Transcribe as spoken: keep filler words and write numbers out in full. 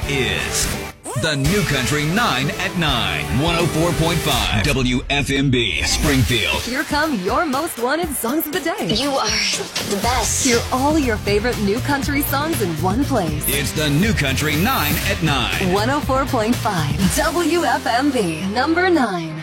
is the New Country nine at nine, one oh four point five W F M B, Springfield. Here come your most wanted songs of the day. You are the best. Hear all your favorite new country songs in one place. It's the New Country nine at nine. one oh four point five W F M B, number nine.